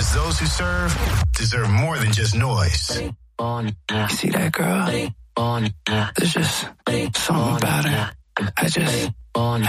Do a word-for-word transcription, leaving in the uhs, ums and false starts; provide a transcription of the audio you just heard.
Because those who serve deserve more than just noise. You see that girl? There's just something about her. I just, I